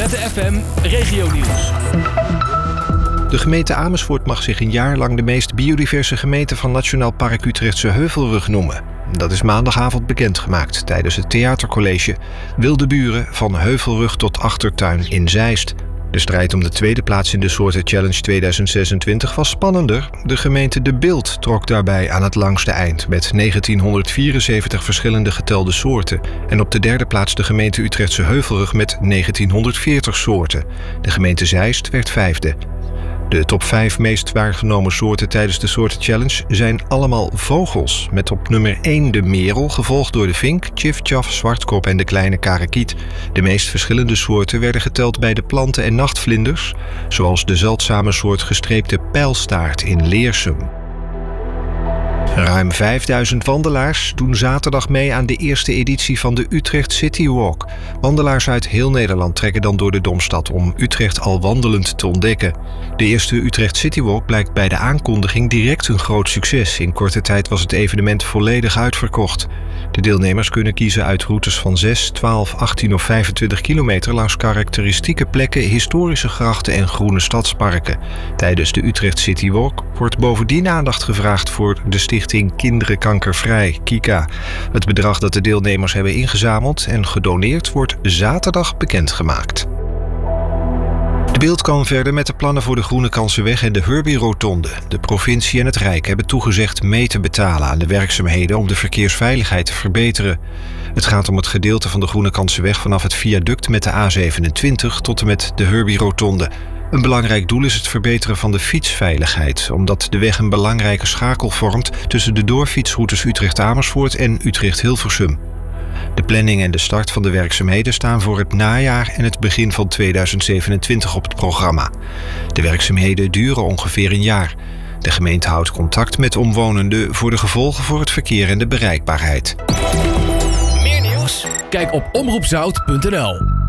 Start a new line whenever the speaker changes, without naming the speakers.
Violette FM Regionieuws.
De gemeente Amersfoort mag zich een jaar lang de meest biodiverse gemeente van Nationaal Park Utrechtse Heuvelrug noemen. Dat is maandagavond bekendgemaakt tijdens het theatercollege Wilde Buren van Heuvelrug tot Achtertuin in Zeist. De strijd om de tweede plaats in de Soorten Challenge 2026 was spannender. De gemeente De Bilt trok daarbij aan het langste eind met 1974 verschillende getelde soorten. En op de derde plaats de gemeente Utrechtse Heuvelrug met 1940 soorten. De gemeente Zeist werd vijfde. De top 5 meest waargenomen soorten tijdens de Soorten Challenge zijn allemaal vogels. Met op nummer 1 de merel, gevolgd door de vink, tjifjaf, zwartkop en de kleine karakiet. De meest verschillende soorten werden geteld bij de planten- en nachtvlinders, zoals de zeldzame soort gestreepte pijlstaart in Leersum. Ruim 5000 wandelaars doen zaterdag mee aan de eerste editie van de Utrecht City Walk. Wandelaars uit heel Nederland trekken dan door de Domstad om Utrecht al wandelend te ontdekken. De eerste Utrecht City Walk blijkt bij de aankondiging direct een groot succes. In korte tijd was het evenement volledig uitverkocht. De deelnemers kunnen kiezen uit routes van 6, 12, 18 of 25 kilometer langs karakteristieke plekken, historische grachten en groene stadsparken. Tijdens de Utrecht City Walk wordt bovendien aandacht gevraagd voor de stichting Kinderen Kankervrij, KIKA. Het bedrag dat de deelnemers hebben ingezameld en gedoneerd wordt zaterdag bekendgemaakt. De Bilt kan verder met de plannen voor de Groene Kansenweg en de Herbie-rotonde. De provincie en het Rijk hebben toegezegd mee te betalen aan de werkzaamheden om de verkeersveiligheid te verbeteren. Het gaat om het gedeelte van de Groene Kansenweg vanaf het viaduct met de A27 tot en met de Herbie-rotonde. Een belangrijk doel is het verbeteren van de fietsveiligheid, omdat de weg een belangrijke schakel vormt tussen de doorfietsroutes Utrecht-Amersfoort en Utrecht-Hilversum. De planning en de start van de werkzaamheden staan voor het najaar en het begin van 2027 op het programma. De werkzaamheden duren ongeveer een jaar. De gemeente houdt contact met omwonenden voor de gevolgen voor het verkeer en de bereikbaarheid.
Meer nieuws? Kijk op omroepzout.nl.